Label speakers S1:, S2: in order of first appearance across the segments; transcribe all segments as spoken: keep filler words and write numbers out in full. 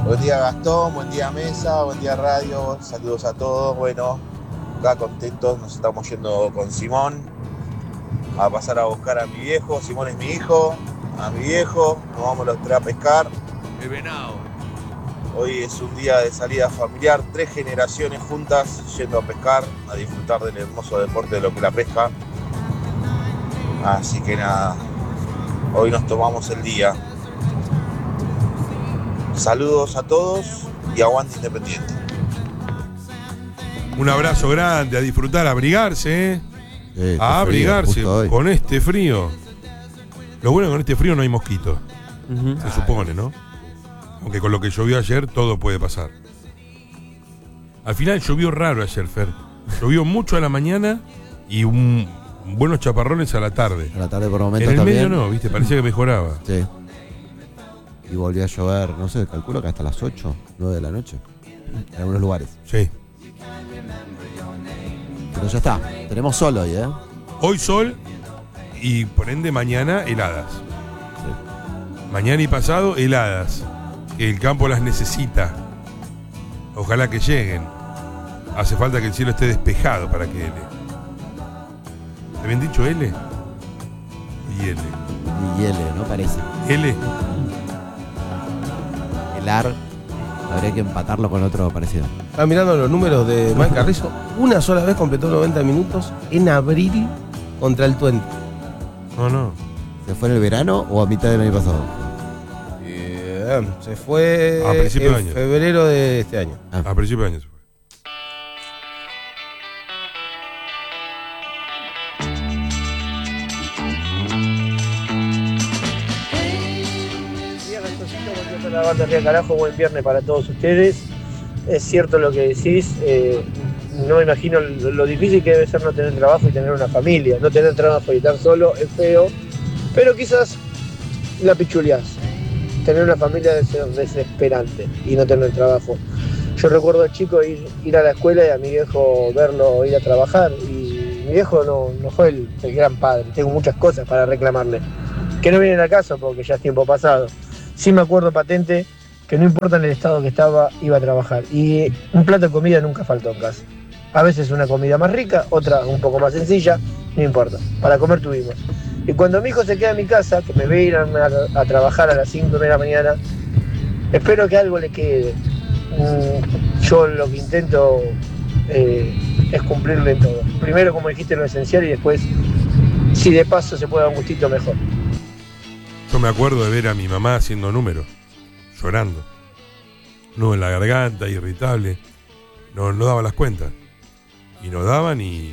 S1: Buen día Gastón, buen día Mesa, buen día Radio, saludos a todos. Bueno, acá contentos, nos estamos yendo con Simón a pasar a buscar a mi viejo. Simón es mi hijo, a mi viejo, nos vamos los tres a pescar.
S2: El venado.
S1: Hoy es un día de salida familiar, tres generaciones juntas yendo a pescar, a disfrutar del hermoso deporte de lo que la pesca. Así que nada, hoy nos tomamos el día. Saludos a todos y aguante Independiente.
S3: Un abrazo grande, a disfrutar, a abrigarse, ¿eh?
S4: Sí,
S3: a abrigarse
S4: frío,
S3: con este frío. Lo bueno es que con este frío no hay mosquitos,
S4: uh-huh.
S3: se supone, ¿no? Aunque con lo que llovió ayer todo puede pasar. Al final llovió raro ayer, Fer. Llovió mucho a la mañana y un, buenos chaparrones a la tarde.
S4: A la tarde por momentos
S3: en el
S4: también.
S3: medio no, viste, parecía que mejoraba.
S4: Sí. Y volvió a llover, no sé, calculo que hasta las ocho, nueve de la noche. En algunos lugares.
S3: Sí.
S4: Pero ya está, tenemos sol hoy, ¿eh?
S3: Hoy sol y por ende mañana heladas.
S4: Sí.
S3: Mañana y pasado heladas. Que el campo las necesita. Ojalá que lleguen. Hace falta que el cielo esté despejado para que L. ¿Te habían dicho L? Y L.
S4: Y L, ¿no? Parece.
S3: L.
S4: El A R, habría que empatarlo con otro parecido.
S5: Estaba mirando los números de Mike Carrizo. Una sola vez completó noventa minutos en abril contra el Twente.
S3: No, no.
S4: ¿Se fue en el verano o a mitad del año pasado?
S5: Eh, se fue
S3: A principio
S5: en
S3: de año.
S5: febrero de este año.
S4: Ah.
S3: A principio de año se fue.
S6: La banda Ría Carajo, buen viernes para todos ustedes. Es cierto lo que decís, eh, no me imagino lo, lo difícil que debe ser no tener trabajo y tener una familia. No tener trabajo y estar solo es feo, pero quizás la pichuleás. Tener una familia es desesperante y no tener trabajo. Yo recuerdo al chico ir, ir a la escuela y a mi viejo verlo ir a trabajar, y mi viejo no, no fue el, el gran padre. Tengo muchas cosas para reclamarle, que no vienen al caso porque ya es tiempo pasado. Sí me acuerdo patente que no importa en el estado que estaba, iba a trabajar. Y un plato de comida nunca faltó en casa. A veces una comida más rica, otra un poco más sencilla, no importa. Para comer tuvimos. Y cuando mi hijo se queda en mi casa, que me ve ir a, a, a trabajar a las cinco de la mañana, espero que algo le quede. Mm, yo lo que intento eh, es cumplirle todo. Primero, como dijiste, lo esencial, y después, si de paso se puede dar un gustito, mejor.
S3: Yo me acuerdo de ver a mi mamá haciendo números, llorando. Nudo en la garganta, irritable. No, no daba las cuentas. Y no daban y...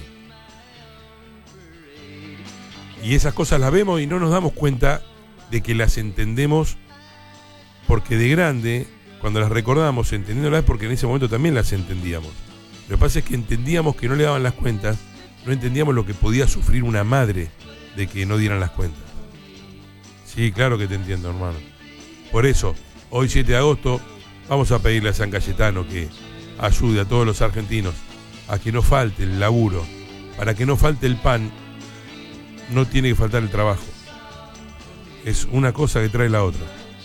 S3: Y esas cosas las vemos y no nos damos cuenta de que las entendemos, porque de grande, cuando las recordamos entendiéndolas, es porque en ese momento también las entendíamos. Lo que pasa es que entendíamos que no le daban las cuentas, no entendíamos lo que podía sufrir una madre de que no dieran las cuentas. Sí, claro que te entiendo, hermano. Por eso, hoy siete de agosto, vamos a pedirle a San Cayetano que ayude a todos los argentinos a que no falte el laburo. Para que no falte el pan, no tiene que faltar el trabajo. Es una cosa que trae la otra.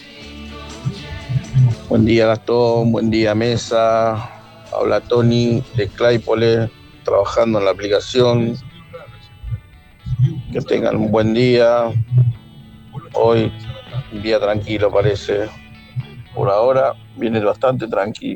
S7: Buen día, Gastón. Buen día, Mesa. Habla Tony de Claypole, trabajando en la aplicación. Que tengan un buen día. Hoy, un día tranquilo parece. Por ahora, viene bastante tranquilo.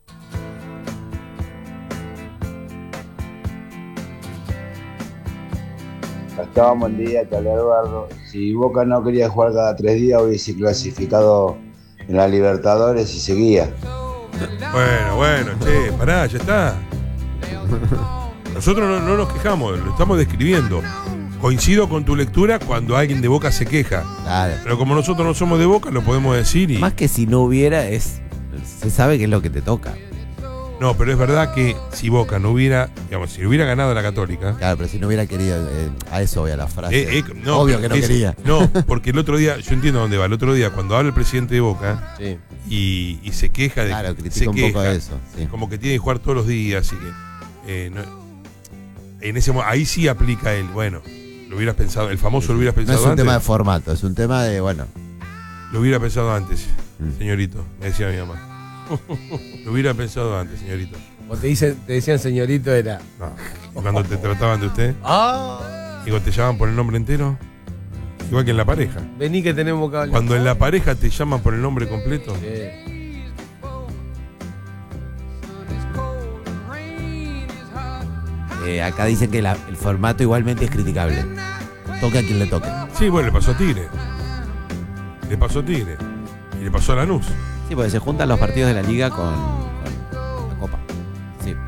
S8: Gastón, buen día, te habla Eduardo. Si Boca no quería jugar cada tres días, hubiese clasificado en la Libertadores y seguía.
S3: Bueno, bueno, che, pará, ya está. Nosotros no, no nos quejamos, lo estamos describiendo. Coincido con tu lectura cuando alguien de Boca se queja.
S4: Claro.
S3: Pero como nosotros no somos de Boca, lo podemos decir y...
S4: Más que si no hubiera, es se sabe que es lo que te toca.
S3: No, pero es verdad que si Boca no hubiera, digamos, si hubiera ganado la Católica...
S4: Claro, pero si no hubiera querido, eh, a eso voy a la frase.
S3: Eh, eh, no,
S4: Obvio que no
S3: es,
S4: quería.
S3: No, porque el otro día, yo entiendo dónde va, el otro día cuando habla el presidente de Boca
S5: Sí.
S3: y, y se queja de
S4: Claro,
S3: que
S4: critica
S3: se
S4: un
S3: queja,
S4: poco eso. Sí.
S3: como que tiene que jugar todos los días y que eh, no, en ese mo- ahí sí aplica él, bueno, lo hubieras pensado, el famoso lo hubieras
S4: No
S3: pensado
S4: es un
S3: antes.
S4: tema de formato, es un tema de, bueno.
S3: Lo hubiera pensado antes,
S4: Mm.
S3: señorito, me decía mi mamá. Lo hubiera pensado antes, señorito.
S5: O te, dicen, te decían señorito, era.
S3: No. Y cuando te trataban de usted,
S5: ¡Ah!
S3: digo, te llaman por el nombre entero. Igual que en la pareja.
S5: Vení que tenemos que hablar.
S3: Cuando en la pareja te llaman por el nombre completo.
S5: Sí.
S2: Eh, acá dicen que la- el formato igualmente es criticable. Toque a quien le toque.
S3: Sí, bueno, le pasó a Tigre. Le pasó a Tigre. Y le pasó a Lanús.
S2: Sí, porque se juntan los partidos de la liga con,